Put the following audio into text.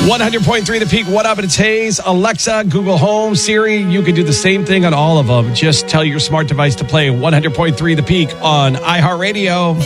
100.3 The Peak. What up? It's Hayes. Alexa, Google Home, Siri. You can do the same thing on all of them. Just tell your smart device to play 100.3 The Peak on iHeartRadio.